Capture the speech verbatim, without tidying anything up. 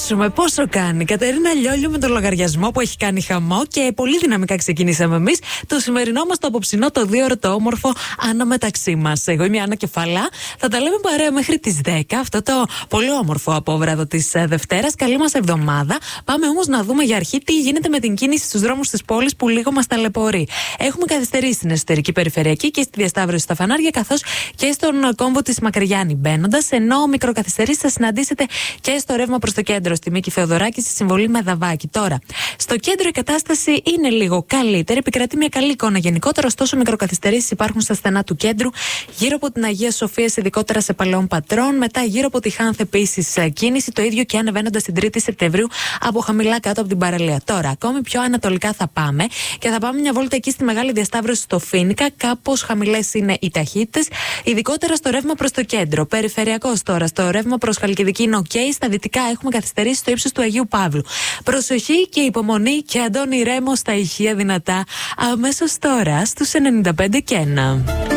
ρωτήσουμε πόσο κάνει η Κατερίνα Λιόλιο με τον λογαριασμό που έχει κάνει χαμό και πολύ δυναμικά ξεκινήσαμε εμείς το σημερινό μας το απόψινό, το δύο ώρο το όμορφο αναμεταξύ μας. Εγώ είμαι η Άννα Κεφαλά. Θα τα λέμε παρέα μέχρι τις δέκα. Αυτό το πολύ όμορφο απόβραδο της Δευτέρας. Καλή μας εβδομάδα. Πάμε όμως να δούμε για αρχή τι γίνεται με την κίνηση στους δρόμους της πόλης που λίγο μας ταλαιπωρεί. Έχουμε καθυστερήσει στην εσωτερική περιφερειακή και στη διασταύρωση στα φανάρια, καθώς και στον κόμβο της Μακριγιάννη μπαίνοντας. Ενώ μικροκαθυστερήσεις θα συναντήσετε και στο ρεύμα προς το κέντρο, στη Μίκη Θεοδωράκη, στη συμβολή Μεδαβάκη. Τώρα, στο κέντρο η κατάσταση είναι λίγο καλύτερη. Επικρατεί μια καλή εικόνα γενικότερα, ωστόσο μικροκαθυστερήσεις υπάρχουν στα στενά του κέντρου, γύρω από την Αγία Σοφία, ειδικότερα σε Παλαιών Πατρών. Μετά γύρω από τη Χάνθ επίσης κίνηση, το ίδιο και ανεβαίνοντας την τρίτη Σεπτεμβρίου από χαμηλά κάτω από την παραλία. Τώρα, ακόμη πιο ανατολικά θα πάμε και θα πάμε μια βόλτα εκεί στη μεγάλη διασταύρωση στο Φοίνικα. Κάπως χαμηλές είναι οι ταχύτητες, ειδικότερα στο ρεύμα προς το κέντρο. Περιφερειακός τώρα, στο ρεύμα προς Χαλκιδική είναι ok. Στα δυτικά έχουμε καθυστερήσει στο ύψος του Αγίου Παύλου. Προσοχή και υπομονή και Αντώνη Ρέμο στα ηχεία δυνατά αμέσως τώρα στους ενενήντα πέντε και ένα.